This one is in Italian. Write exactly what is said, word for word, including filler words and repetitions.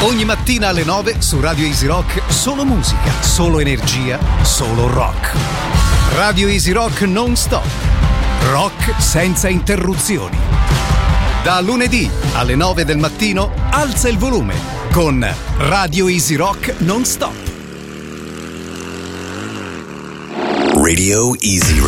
Ogni mattina alle nove su Radio Easy Rock, solo musica, solo energia, solo rock. Radio Easy Rock non stop. Rock senza interruzioni. Da lunedì alle nove del mattino, alza il volume con Radio Easy Rock non stop. Radio Easy